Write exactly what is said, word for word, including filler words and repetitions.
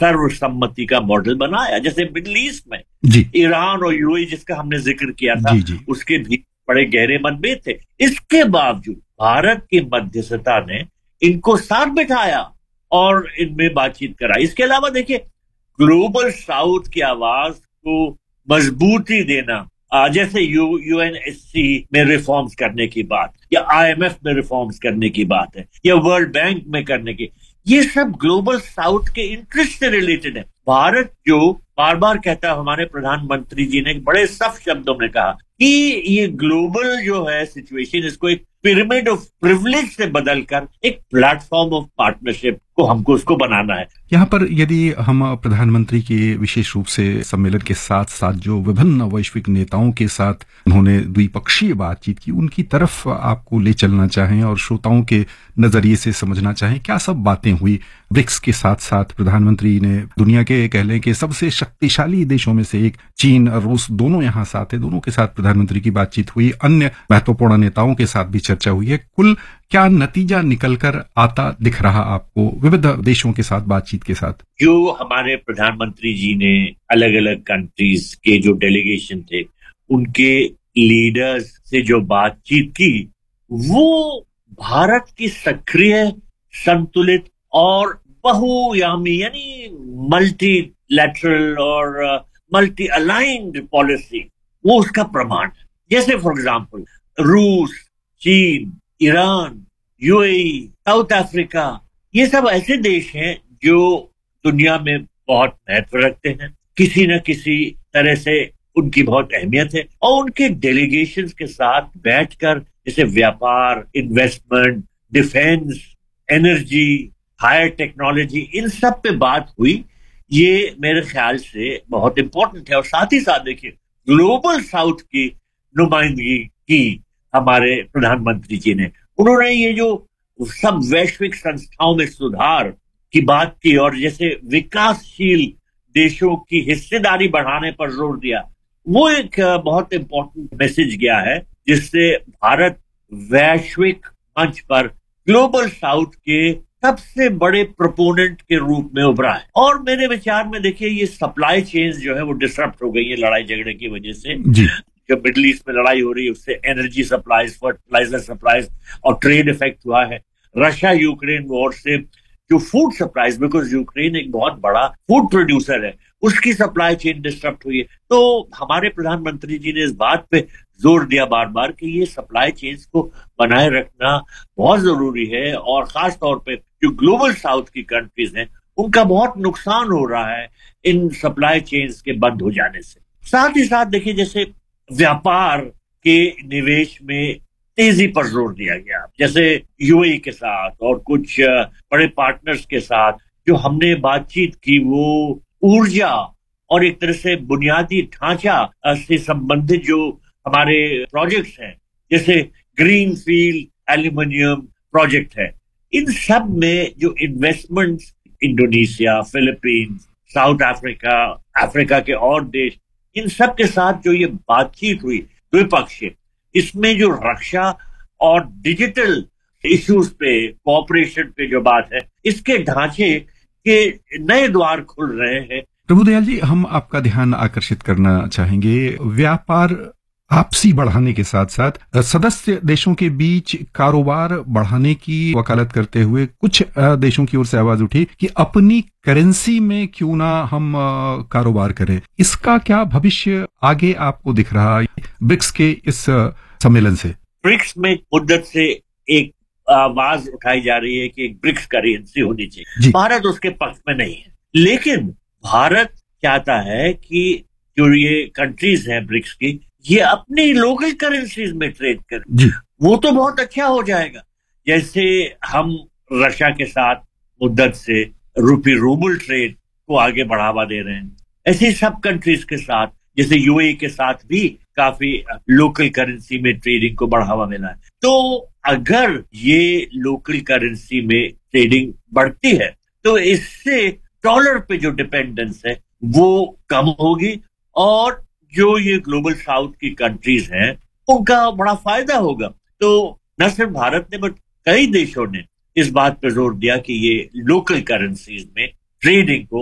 सर्वसम्मति का मॉडल बनाया। जैसे मिडिल ईस्ट में जी। ईरान और यूएई जिसका हमने जिक्र किया था, जी जी। उसके भी बड़े गहरे मतभेद थे। इसके बावजूद भारत की मध्यस्थता ने इनको साथ बिठाया और इनमें बातचीत कराई। इसके अलावा देखिए, ग्लोबल साउथ की आवाज को मजबूती देना, जैसे यू यूएनएससी में रिफॉर्म्स करने की बात, या आईएमएफ में रिफॉर्म्स करने की बात है, या वर्ल्ड बैंक में करने की, ये सब ग्लोबल साउथ के इंटरेस्ट से रिलेटेड है। भारत जो बार बार कहता है, हमारे प्रधानमंत्री जी ने बड़े सख्त शब्दों में कहा कि ये ग्लोबल जो है सिचुएशन, इसको एक पिरामिड ऑफ प्रिविलेज से बदलकर एक प्लेटफॉर्म ऑफ पार्टनरशिप को हमको उसको बनाना है। यहाँ पर यदि हम प्रधानमंत्री के विशेष रूप से सम्मेलन के साथ साथ जो विभिन्न वैश्विक नेताओं के साथ उन्होंने द्विपक्षीय बातचीत की, उनकी तरफ आपको ले चलना चाहें और श्रोताओं के नजरिए से समझना चाहें, क्या सब बातें हुई ब्रिक्स के साथ साथ? प्रधानमंत्री ने दुनिया के कह लें कि सबसे शक्तिशाली देशों में से एक, चीन और रूस दोनों यहाँ साथ है, दोनों के साथ प्रधानमंत्री की बातचीत हुई, अन्य महत्वपूर्ण नेताओं के साथ भी चर्चा हुई है। कुल क्या नतीजा निकलकर आता दिख रहा आपको विविध देशों के साथ बातचीत के साथ? जो हमारे प्रधानमंत्री जी ने अलग अलग कंट्रीज के जो डेलीगेशन थे, उनके लीडर्स से जो बातचीत की, वो भारत की सक्रिय, संतुलित और बहुआयामी यानी मल्टीलैटरल और मल्टी अलाइंड पॉलिसी, वो उसका प्रमाण है। जैसे फॉर एग्जांपल रूस, चीन, ईरान, यूएई, साउथ अफ्रीका, ये सब ऐसे देश हैं जो दुनिया में बहुत महत्व रखते हैं, किसी न किसी तरह से उनकी बहुत अहमियत है, और उनके डेलीगेशंस के साथ बैठकर जैसे व्यापार, investment, defence, energy, higher technology, इन सब पे बात हुई। ये मेरे ख्याल से बहुत इंपॉर्टेंट है। और साथ ही साथ देखिए, ग्लोबल साउथ की नुमाइंदगी की हमारे प्रधानमंत्री जी ने, उन्होंने ये जो सब वैश्विक संस्थाओं में सुधार की बात की और जैसे विकासशील देशों की हिस्सेदारी बढ़ाने पर जोर दिया, वो एक बहुत इंपॉर्टेंट मैसेज गया है, जिससे भारत वैश्विक मंच पर ग्लोबल साउथ के सबसे बड़े प्रोपोनेंट के रूप में उभरा है। और मेरे विचार में देखिए, ये सप्लाई चेन्स जो है वो डिसरप्ट हो गई है लड़ाई झगड़े की वजह से। जी। जो मिडिल ईस्ट में लड़ाई हो रही है, उससे एनर्जी सप्लाईज, फर्टिलाइजर सप्लाईज और ट्रेड इफेक्ट हुआ है। रशिया यूक्रेन वॉर से जो फूड सप्लाईज, बिकॉज यूक्रेन एक बहुत बड़ा फूड प्रोड्यूसर है, उसकी सप्लाई चेन डिस्टर्ब हुई है। तो हमारे प्रधानमंत्री जी ने इस बात पे जोर दिया बार बार कि ये सप्लाई चेन्स को बनाए रखना बहुत जरूरी है, और खास तौर पे जो ग्लोबल साउथ की कंट्रीज हैं, उनका बहुत नुकसान हो रहा है इन सप्लाई चेन्स के बंद हो जाने से। साथ ही साथ देखिए, जैसे व्यापार के निवेश में तेजी पर जोर दिया गया, जैसे यूएई के साथ और कुछ बड़े पार्टनर्स के साथ जो हमने बातचीत की, वो ऊर्जा और एक तरह से बुनियादी ढांचा से संबंधित जो हमारे प्रोजेक्ट्स हैं, जैसे ग्रीन फील्ड एल्यूमिनियम प्रोजेक्ट है, इन सब में जो investments Indonesia, Philippines, south Africa, Africa के और देश, इन सब के साथ जो ये बातचीत हुई द्विपक्षीय, इसमें जो रक्षा और डिजिटल इश्यूज पे कोऑपरेशन पे जो बात है, इसके ढांचे के नए द्वार खुल रहे हैं। प्रभुदयाल जी, हम आपका ध्यान आकर्षित करना चाहेंगे, व्यापार आपसी बढ़ाने के साथ साथ सदस्य देशों के बीच कारोबार बढ़ाने की वकालत करते हुए कुछ देशों की ओर से आवाज उठी कि अपनी करेंसी में क्यों ना हम कारोबार करें। इसका क्या भविष्य आगे आपको दिख रहा है ब्रिक्स के इस सम्मेलन से? ब्रिक्स में मुद्दत से एक आवाज उठाई जा रही है कि एक ब्रिक्स करेंसी होनी चाहिए। भारत उसके पक्ष में नहीं है, लेकिन भारत चाहता है कि जो ये कंट्रीज हैं ब्रिक्स की, ये अपनी लोकल करेंसीज में ट्रेड करें। वो तो बहुत अच्छा हो जाएगा। जैसे हम रशिया के साथ मुद्दत से रूपी रूबल ट्रेड को आगे बढ़ावा दे रहे हैं, ऐसे सब कंट्रीज के साथ, जैसे यूएई के साथ भी काफी लोकल करेंसी में ट्रेडिंग को बढ़ावा मिला है। तो अगर ये लोकल करेंसी में ट्रेडिंग बढ़ती है, तो इससे डॉलर पे जो डिपेंडेंस है वो कम होगी, और जो ये ग्लोबल साउथ की कंट्रीज हैं, उनका बड़ा फायदा होगा। तो न सिर्फ भारत ने, बट कई देशों ने इस बात पर जोर दिया कि ये लोकल करेंसीज में ट्रेडिंग को